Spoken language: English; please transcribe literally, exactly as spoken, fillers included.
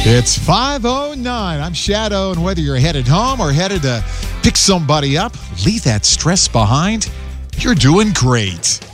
It's five oh nine. I'm Shadow, and whether you're headed home or headed to pick somebody up, leave that stress behind, you're doing great.